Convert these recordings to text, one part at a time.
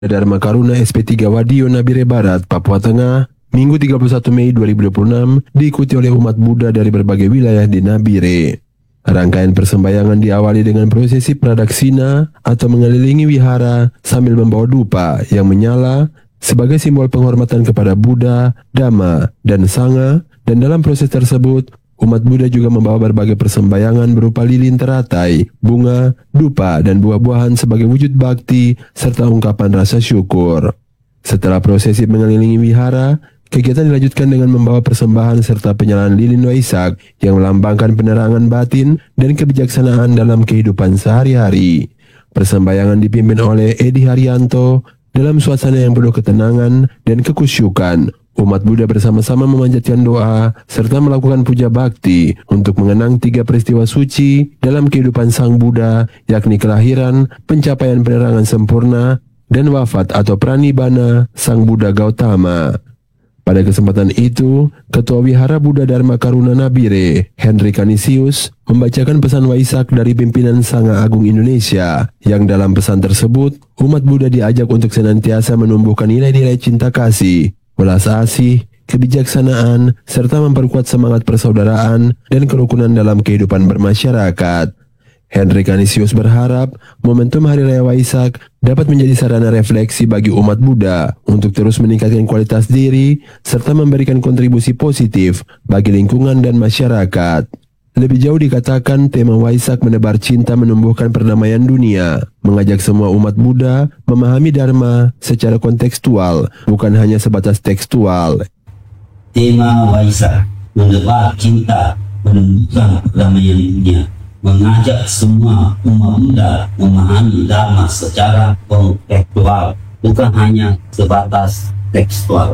Dharma Karuna SP3 Wadio Nabire Barat, Papua Tengah, Minggu 31 Mei 2026 diikuti oleh umat Buddha dari berbagai wilayah di Nabire. Rangkaian persembahyangan diawali dengan prosesi pradaksina atau mengelilingi wihara sambil membawa dupa yang menyala sebagai simbol penghormatan kepada Buddha, Dhamma, dan Sangha, dan dalam proses tersebut umat Buddha juga membawa berbagai persembahyangan berupa lilin teratai, bunga, dupa, dan buah-buahan sebagai wujud bakti serta ungkapan rasa syukur. Setelah prosesi mengelilingi wihara, kegiatan dilanjutkan dengan membawa persembahan serta penyalaan lilin Waisak yang melambangkan penerangan batin dan kebijaksanaan dalam kehidupan sehari-hari. Persembahyangan dipimpin oleh Edi Haryanto dalam suasana yang penuh ketenangan dan kekusyukan. Umat Buddha bersama-sama memanjatkan doa serta melakukan puja bakti untuk mengenang 3 peristiwa suci dalam kehidupan Sang Buddha, yakni kelahiran, pencapaian penerangan sempurna, dan wafat atau pranibbana Sang Buddha Gautama. Pada kesempatan itu, Ketua Wihara Buddha Dharma Karuna Nabire, Henry Canisius, membacakan pesan Waisak dari pimpinan Sangha Agung Indonesia, yang dalam pesan tersebut, umat Buddha diajak untuk senantiasa menumbuhkan nilai-nilai cinta kasih, welas asih, kebijaksanaan, serta memperkuat semangat persaudaraan dan kerukunan dalam kehidupan bermasyarakat. Henry Canisius berharap momentum Hari Raya Waisak dapat menjadi sarana refleksi bagi umat Buddha untuk terus meningkatkan kualitas diri serta memberikan kontribusi positif bagi lingkungan dan masyarakat. Lebih jauh dikatakan tema Waisak menebar cinta menumbuhkan perdamaian dunia, mengajak semua umat Buddha memahami Dharma secara kontekstual, bukan hanya sebatas tekstual. Tema Waisak menebar cinta menumbuhkan perdamaian dunia, mengajak semua umat Buddha memahami Dharma secara kontekstual, bukan hanya sebatas tekstual.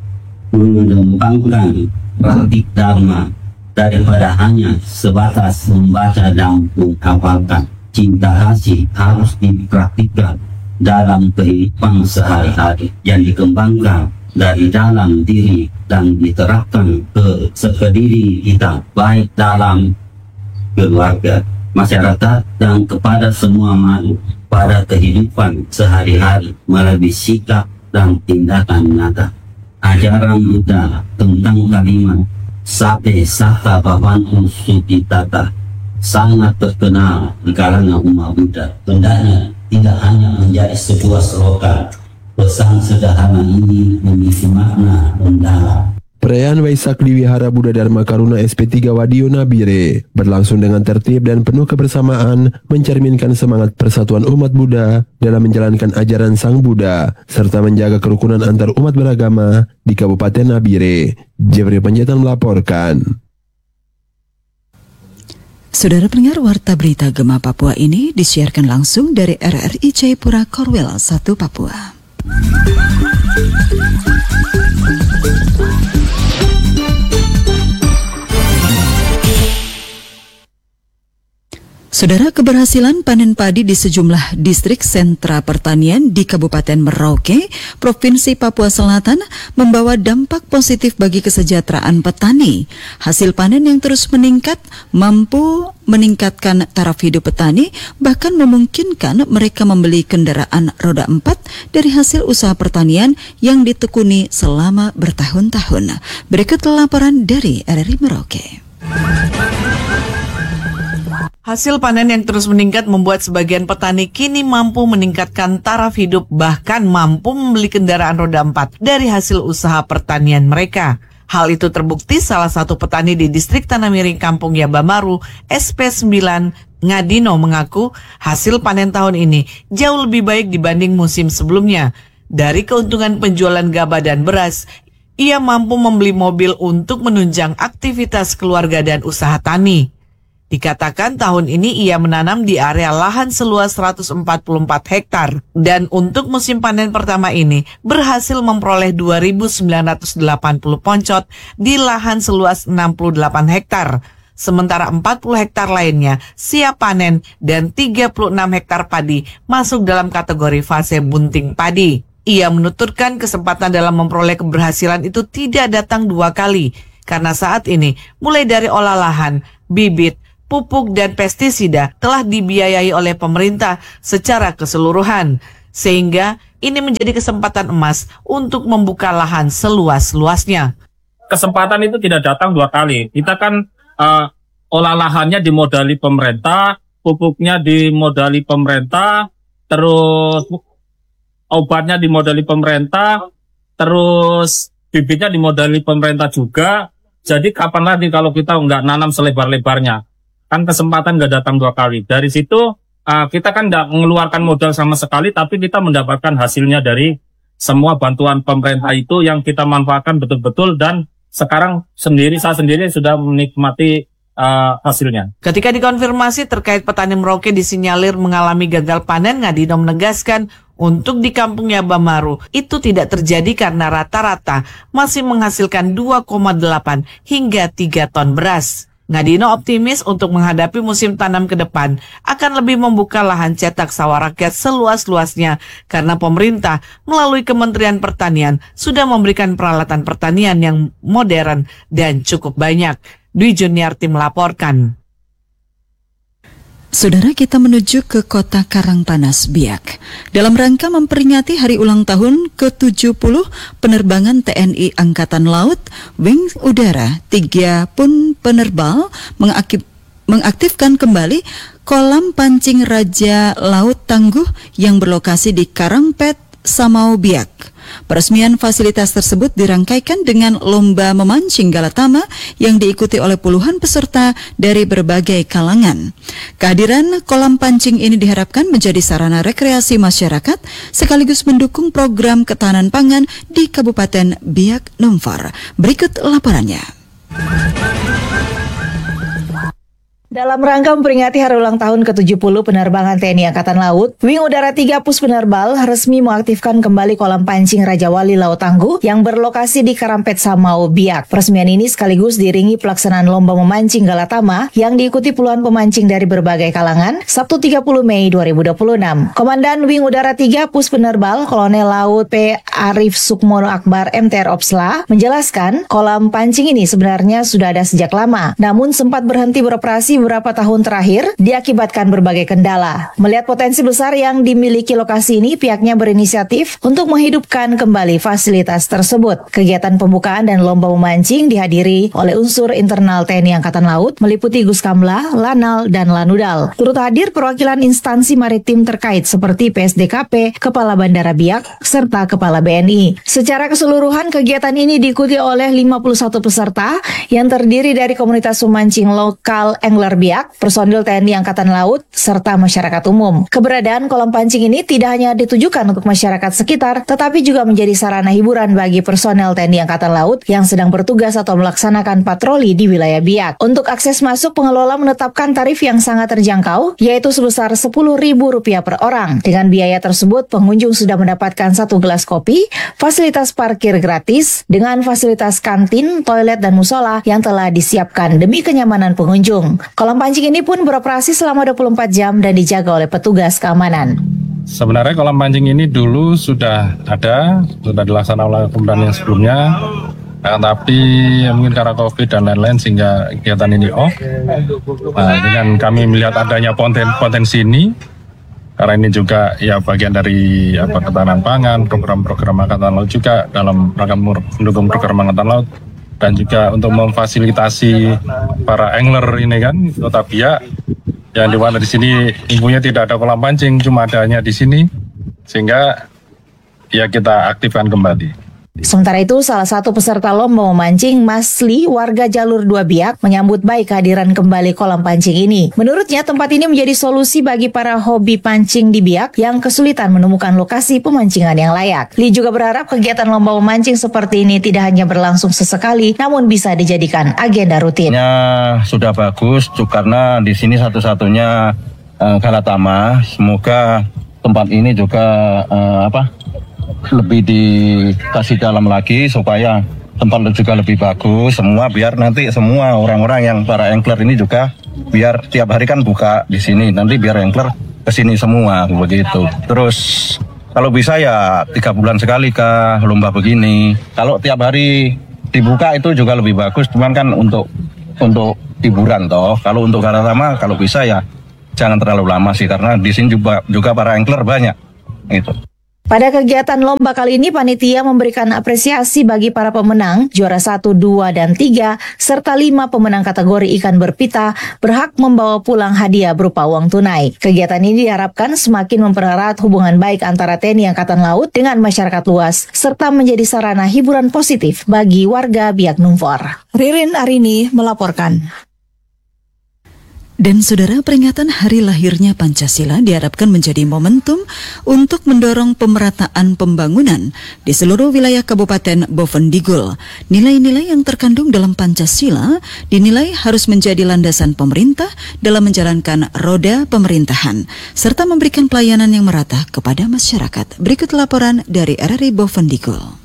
Mengembangkan praktik Dharma daripada hanya sebatas membaca dan menghafalkan. Cinta kasih harus dipraktikkan dalam kehidupan sehari-hari yang dikembangkan dari dalam diri dan diterapkan ke sekeliling kita, baik dalam keluarga, masyarakat, dan kepada semua makhluk pada kehidupan sehari-hari melalui sikap dan tindakan nyata. Ajaran Buddha tentang kalimat Sabe Sata Bhavantu Sukhitata sangat terkenal di kalangan umat Buddha. Hendaknya tidak hanya menjadi sebuah slogan, pesan sederhana ini memiliki makna mendalam. Perayaan Waisak di Wihara Buddha Dharma Karuna SP3 Wadio Nabire berlangsung dengan tertib dan penuh kebersamaan, mencerminkan semangat persatuan umat Buddha dalam menjalankan ajaran Sang Buddha, serta menjaga kerukunan antar umat beragama di Kabupaten Nabire. Jeffrey Panjaitan melaporkan. Saudara pendengar, Warta Berita Gema Papua ini disiarkan langsung dari RRI Jayapura Korwil 1 Papua. Saudara, keberhasilan panen padi di sejumlah distrik sentra pertanian di Kabupaten Merauke, Provinsi Papua Selatan membawa dampak positif bagi kesejahteraan petani. Hasil panen yang terus meningkat mampu meningkatkan taraf hidup petani, bahkan memungkinkan mereka membeli kendaraan roda 4 dari hasil usaha pertanian yang ditekuni selama bertahun-tahun. Berikut laporan dari RRI Merauke. Hasil panen yang terus meningkat membuat sebagian petani kini mampu meningkatkan taraf hidup, bahkan mampu membeli kendaraan roda 4 dari hasil usaha pertanian mereka. Hal itu terbukti salah satu petani di distrik Tanah Miring Kampung Yabamaru, SP9 Ngadino, mengaku hasil panen tahun ini jauh lebih baik dibanding musim sebelumnya. Dari keuntungan penjualan gabah dan beras, ia mampu membeli mobil untuk menunjang aktivitas keluarga dan usaha tani. Dikatakan tahun ini ia menanam di area lahan seluas 144 hektar dan untuk musim panen pertama ini berhasil memperoleh 2.980 poncot di lahan seluas 68 hektar. Sementara 40 hektar lainnya siap panen dan 36 hektar padi masuk dalam kategori fase bunting padi. Ia menuturkan kesempatan dalam memperoleh keberhasilan itu tidak datang 2 kali karena saat ini mulai dari olah lahan, bibit, pupuk dan pestisida telah dibiayai oleh pemerintah secara keseluruhan, sehingga Ini menjadi kesempatan emas untuk membuka lahan seluas-luasnya. Kesempatan itu tidak datang dua kali. Kita kan olah lahannya dimodali pemerintah, pupuknya dimodali pemerintah, terus obatnya dimodali pemerintah, terus bibitnya dimodali pemerintah juga. Jadi kapan lagi kalau kita nggak nanam selebar-lebarnya? Kan kesempatan nggak datang dua kali. Dari situ kita kan nggak mengeluarkan modal sama sekali, tapi kita mendapatkan hasilnya dari semua bantuan pemerintah itu yang kita manfaatkan betul-betul, dan sekarang saya sendiri sudah menikmati hasilnya. Ketika dikonfirmasi terkait petani Merauke disinyalir mengalami gagal panen, Ngadino menegaskan untuk di kampungnya Bamaru itu tidak terjadi karena rata-rata masih menghasilkan 2,8 hingga 3 ton beras. Ngadino optimis untuk menghadapi musim tanam ke depan akan lebih membuka lahan cetak sawah rakyat seluas-luasnya karena pemerintah melalui Kementerian Pertanian sudah memberikan peralatan pertanian yang modern dan cukup banyak. Dwi Juniarti melaporkan. Saudara, kita menuju ke kota Karangpanas, Biak. Dalam rangka memperingati hari ulang tahun ke-70 penerbangan TNI Angkatan Laut, Wing Udara 3 pun penerbal mengaktifkan kembali kolam pancing Raja Laut Tangguh yang berlokasi di Karangpet, Samau, Biak. Peresmian fasilitas tersebut dirangkaikan dengan lomba memancing Galatama yang diikuti oleh puluhan peserta dari berbagai kalangan. Kehadiran kolam pancing ini diharapkan menjadi sarana rekreasi masyarakat sekaligus mendukung program ketahanan pangan di Kabupaten Biak Numfor. Berikut laporannya. Dalam rangka memperingati hari ulang tahun ke-70 penerbangan TNI Angkatan Laut, Wing Udara 3 Pus Penerbal resmi mengaktifkan kembali kolam pancing Raja Wali Laut Tangguh yang berlokasi di Karampet, Samau, Biak. Peresmian ini sekaligus diiringi pelaksanaan lomba memancing Galatama yang diikuti puluhan pemancing dari berbagai kalangan, Sabtu 30 Mei 2026. Komandan Wing Udara 3 Pus Penerbal, Kolonel Laut P. Arif Sukmono Akbar MTR Opsla, menjelaskan kolam pancing ini sebenarnya sudah ada sejak lama, namun sempat berhenti beroperasi beberapa tahun terakhir diakibatkan berbagai kendala. Melihat potensi besar yang dimiliki lokasi ini, pihaknya berinisiatif untuk menghidupkan kembali fasilitas tersebut. Kegiatan pembukaan dan lomba memancing dihadiri oleh unsur internal TNI Angkatan Laut meliputi Guskamla, Lanal, dan Lanudal. Turut hadir perwakilan instansi maritim terkait seperti PSDKP, Kepala Bandara Biak, serta Kepala BNI. Secara keseluruhan, kegiatan ini diikuti oleh 51 peserta yang terdiri dari komunitas pemancing lokal Angler Biak, personil TNI Angkatan Laut, serta masyarakat umum. Keberadaan kolam pancing ini tidak hanya ditujukan untuk masyarakat sekitar, tetapi juga menjadi sarana hiburan bagi personel TNI Angkatan Laut yang sedang bertugas atau melaksanakan patroli di wilayah Biak. Untuk akses masuk, pengelola menetapkan tarif yang sangat terjangkau, yaitu sebesar Rp10.000 per orang. Dengan biaya tersebut, pengunjung sudah mendapatkan 1 gelas kopi, fasilitas parkir gratis, dengan fasilitas kantin, toilet, dan musola yang telah disiapkan demi kenyamanan pengunjung. Kolam pancing ini pun beroperasi selama 24 jam dan dijaga oleh petugas keamanan. Sebenarnya kolam pancing ini dulu sudah dilaksanakan oleh pemerintahan yang sebelumnya, tapi mungkin karena COVID dan lain-lain sehingga kegiatan ini off. Nah, dengan kami melihat adanya potensi ini, karena ini juga ya bagian dari ketahanan pangan, program-program Angkatan Laut juga dalam rangka mendukung program Angkatan Laut, dan juga untuk memfasilitasi para angler ini kan Kota Biak yang dimana di sini ibunya tidak ada kolam pancing, cuma adanya di sini, sehingga ya kita aktifkan kembali. Sementara itu, salah satu peserta lomba memancing, Masli, warga Jalur 2 Biak, menyambut baik kehadiran kembali kolam pancing ini. Menurutnya, tempat ini menjadi solusi bagi para hobi pancing di Biak yang kesulitan menemukan lokasi pemancingan yang layak. Li juga berharap kegiatan lomba memancing seperti ini tidak hanya berlangsung sesekali, namun bisa dijadikan agenda rutin. Sudah bagus, karena di sini satu-satunya Galatama. Semoga tempat ini juga lebih dikasih dalam lagi supaya tempat juga lebih bagus semua, biar nanti semua orang-orang yang para angler ini juga biar tiap hari kan buka di sini, nanti biar angler kesini semua begitu. Terus kalau bisa ya 3 bulan sekali ke lomba begini. Kalau tiap hari dibuka itu juga lebih bagus, cuman kan untuk hiburan toh. Kalau untuk Galatama kalau bisa ya jangan terlalu lama sih, karena di sini juga para angler banyak gitu. Pada kegiatan lomba kali ini, panitia memberikan apresiasi bagi para pemenang, juara 1, 2, dan 3, serta 5 pemenang kategori ikan berpita berhak membawa pulang hadiah berupa uang tunai. Kegiatan ini diharapkan semakin mempererat hubungan baik antara TNI Angkatan Laut dengan masyarakat luas, serta menjadi sarana hiburan positif bagi warga Biak Numfor. Ririn Arini melaporkan. Dan saudara, peringatan hari lahirnya Pancasila diharapkan menjadi momentum untuk mendorong pemerataan pembangunan di seluruh wilayah Kabupaten Bovendigul. Nilai-nilai yang terkandung dalam Pancasila dinilai harus menjadi landasan pemerintah dalam menjalankan roda pemerintahan, serta memberikan pelayanan yang merata kepada masyarakat. Berikut laporan dari RRI Bovendigul.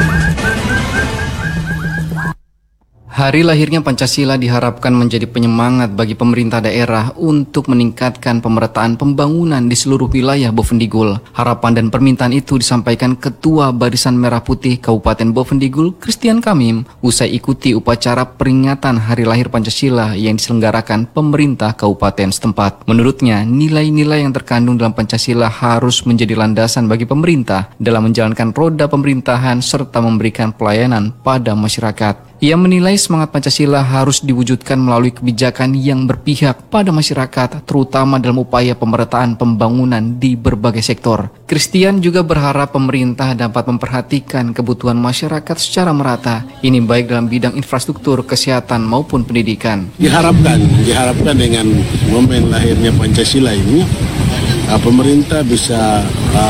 Hari lahirnya Pancasila diharapkan menjadi penyemangat bagi pemerintah daerah untuk meningkatkan pemerataan pembangunan di seluruh wilayah Bovendigul. Harapan dan permintaan itu disampaikan Ketua Barisan Merah Putih Kabupaten Bovendigul, Christian Kamim, usai ikuti upacara peringatan Hari Lahir Pancasila yang diselenggarakan pemerintah kabupaten setempat. Menurutnya, nilai-nilai yang terkandung dalam Pancasila harus menjadi landasan bagi pemerintah dalam menjalankan roda pemerintahan serta memberikan pelayanan pada masyarakat. Ia menilai semangat Pancasila harus diwujudkan melalui kebijakan yang berpihak pada masyarakat, terutama dalam upaya pemerataan pembangunan di berbagai sektor. Christian juga berharap pemerintah dapat memperhatikan kebutuhan masyarakat secara merata, ini baik dalam bidang infrastruktur, kesehatan maupun pendidikan. Diharapkan dengan momen lahirnya Pancasila ini, pemerintah bisa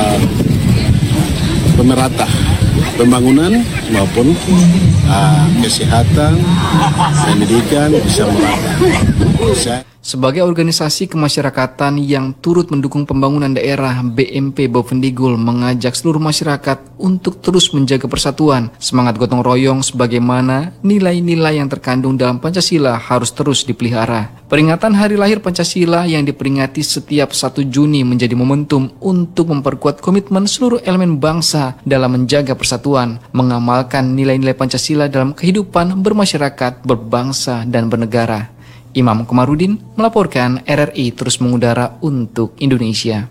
pemerata pembangunan maupun kesehatan, pendidikan bisa merata. Sebagai organisasi kemasyarakatan yang turut mendukung pembangunan daerah, BMP Bovendigul mengajak seluruh masyarakat untuk terus menjaga persatuan, semangat gotong royong sebagaimana nilai-nilai yang terkandung dalam Pancasila harus terus dipelihara. Peringatan Hari Lahir Pancasila yang diperingati setiap 1 Juni menjadi momentum untuk memperkuat komitmen seluruh elemen bangsa dalam menjaga persatuan, mengamalkan nilai-nilai Pancasila dalam kehidupan bermasyarakat, berbangsa, dan bernegara. Imam Komarudin melaporkan, RRI terus mengudara untuk Indonesia.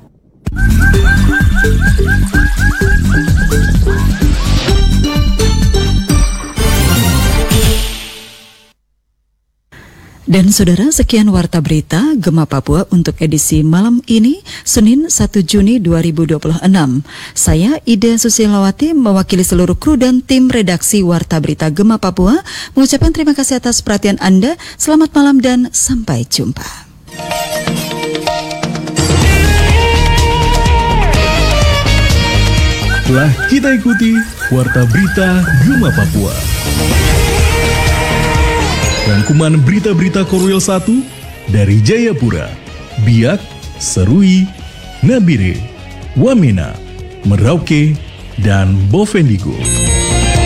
Dan saudara, sekian Warta Berita Gema Papua untuk edisi malam ini, Senin 1 Juni 2026. Saya Ida Susilawati mewakili seluruh kru dan tim redaksi Warta Berita Gema Papua mengucapkan terima kasih atas perhatian Anda. Selamat malam dan sampai jumpa. Telah kita ikuti Warta Berita Gema Papua. Rangkuman berita-berita Korwil 1 dari Jayapura, Biak, Serui, Nabire, Wamena, Merauke, dan Bovendigul.